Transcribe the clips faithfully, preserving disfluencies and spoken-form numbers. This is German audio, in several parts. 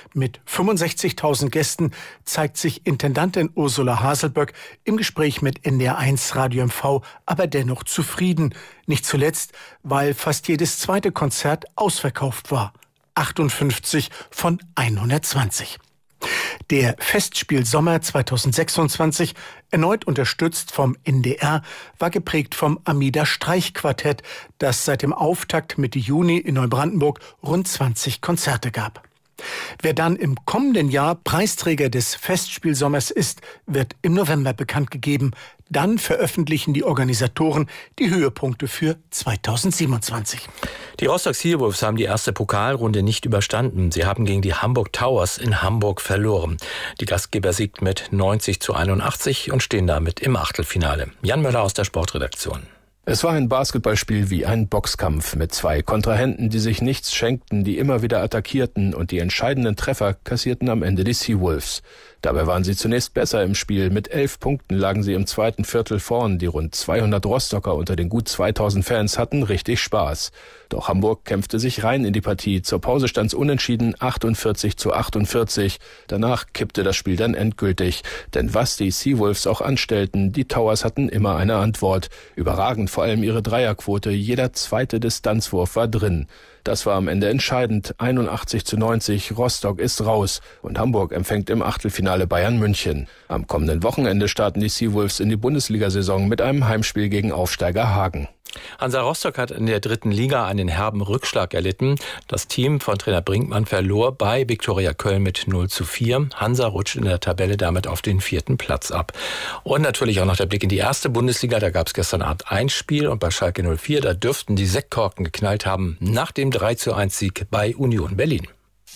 Mit fünfundsechzigtausend Gästen zeigt sich Intendantin Ursula Haselböck im Gespräch mit N D R eins Radio M V aber dennoch zufrieden. Nicht zuletzt, weil fast jedes zweite Konzert ausverkauft war. achtundfünfzig von hundertzwanzig. Der Festspielsommer zweitausendsechsundzwanzig, erneut unterstützt vom N D R, war geprägt vom Amida-Streichquartett, das seit dem Auftakt Mitte Juni in Neubrandenburg rund zwanzig Konzerte gab. Wer dann im kommenden Jahr Preisträger des Festspielsommers ist, wird im November bekannt gegeben. Dann veröffentlichen die Organisatoren die Höhepunkte für zweitausendsiebenundzwanzig. Die Rostock Seawolves haben die erste Pokalrunde nicht überstanden. Sie haben gegen die Hamburg Towers in Hamburg verloren. Die Gastgeber siegten mit neunzig zu einundachtzig und stehen damit im Achtelfinale. Jan Möller aus der Sportredaktion. Es war ein Basketballspiel wie ein Boxkampf mit zwei Kontrahenten, die sich nichts schenkten, die immer wieder attackierten, und die entscheidenden Treffer kassierten am Ende die Seawolves. Dabei waren sie zunächst besser im Spiel. Mit elf Punkten lagen sie im zweiten Viertel vorn. Die rund zweihundert Rostocker unter den gut zweitausend Fans hatten richtig Spaß. Doch Hamburg kämpfte sich rein in die Partie. Zur Pause stand's unentschieden achtundvierzig zu achtundvierzig. Danach kippte das Spiel dann endgültig. Denn was die Seawolves auch anstellten, die Towers hatten immer eine Antwort. Überragend vor allem ihre Dreierquote. Jeder zweite Distanzwurf war drin. Das war am Ende entscheidend. einundachtzig zu neunzig, Rostock ist raus und Hamburg empfängt im Achtelfinale Bayern München. Am kommenden Wochenende starten die Seawolves in die Bundesliga-Saison mit einem Heimspiel gegen Aufsteiger Hagen. Hansa Rostock hat in der dritten Liga einen herben Rückschlag erlitten. Das Team von Trainer Brinkmann verlor bei Viktoria Köln mit null zu vier. Hansa rutscht in der Tabelle damit auf den vierten Platz ab. Und natürlich auch noch der Blick in die erste Bundesliga. Da gab es gestern Abend ein Spiel und bei Schalke null vier, da dürften die Sektkorken geknallt haben nach dem drei zu eins Sieg bei Union Berlin.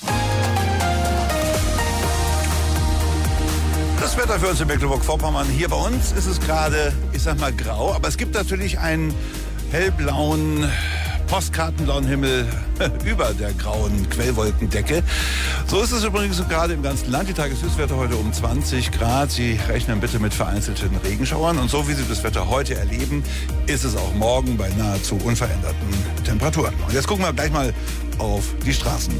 Das Wetter für uns in Mecklenburg-Vorpommern. Hier bei uns ist es gerade, ich sag mal, grau. Aber es gibt natürlich einen hellblauen, postkartenblauen Himmel über der grauen Quellwolkendecke. So ist es übrigens gerade im ganzen Land. Die Tageshöchstwerte heute um zwanzig Grad. Sie rechnen bitte mit vereinzelten Regenschauern. Und so wie Sie das Wetter heute erleben, ist es auch morgen bei nahezu unveränderten Temperaturen. Und jetzt gucken wir gleich mal auf die Straßen.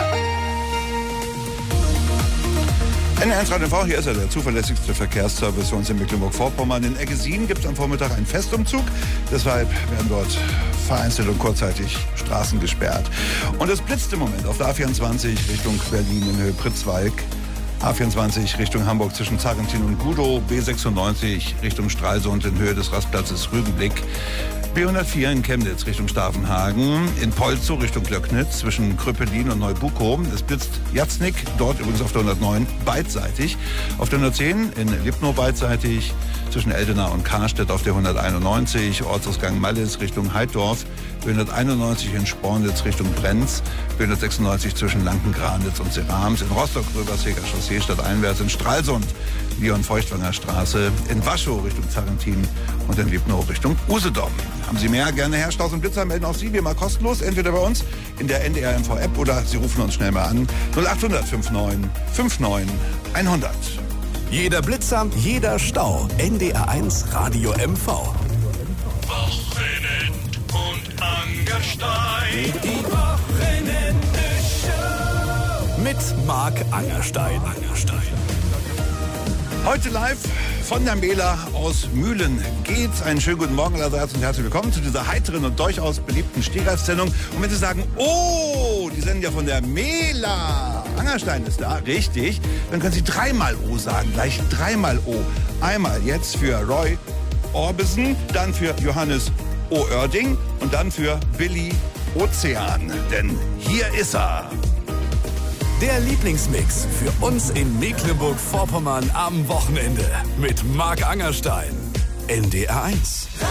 N D R eins Radio M V, hier ist er, der zuverlässigste Verkehrsservice für uns in Mecklenburg-Vorpommern. In Eggesin gibt es am Vormittag einen Festumzug. Deshalb werden dort vereinzelt und kurzzeitig Straßen gesperrt. Und es blitzt im Moment auf der A vierundzwanzig Richtung Berlin in Höhe Pritzwalk. A vierundzwanzig Richtung Hamburg zwischen Zarentin und Gudow. B sechsundneunzig Richtung Stralsund in Höhe des Rastplatzes Rügenblick. B hundertvier in Chemnitz Richtung Stavenhagen, in Polzow Richtung Glöcknitz zwischen Kröpelin und Neubukow. Es blitzt Jatznik, dort übrigens auf der hundertneun beidseitig. Auf der hundertzehn in Lipnow beidseitig, zwischen Eldena und Karstedt auf der hunderteinundneunzig, Ortsausgang Mallis Richtung Heiddorf, B hunderteinundneunzig in Spornitz Richtung Brenz, B hundertsechsundneunzig zwischen Lanken-Granitz und Serams, in Rostock-Röberseger Chaussee stadteinwärts, in Stralsund Leon-Feuchtwanger Straße, in Waschow Richtung Zarentin und in Lipnow Richtung Usedom. Haben Sie mehr? Gerne her. Staus und Blitzer melden auch Sie, wir mal kostenlos, entweder bei uns in der N D R M V-App oder Sie rufen uns schnell mal an. null achthundert neunundfünfzig neunundfünfzig hundert. Jeder Blitzer, jeder Stau. N D R eins Radio M V. Wochenend und Angerstein. Die Wochenende-Show. Mit Marc Angerstein. Angerstein. Heute live von der Mela aus Mühlen geht's. Einen schönen guten Morgen allerseits und herzlich willkommen zu dieser heiteren und durchaus beliebten Stehgreifsendung. Und wenn Sie sagen, oh, die senden ja von der Mela, Angerstein ist da, richtig, dann können Sie dreimal O sagen, gleich dreimal O. Einmal jetzt für Roy Orbison, dann für Johannes O. Oerding und dann für Billy Ozean. Denn hier ist er. Der Lieblingsmix für uns in Mecklenburg-Vorpommern am Wochenende mit Marc Angerstein. N D R eins.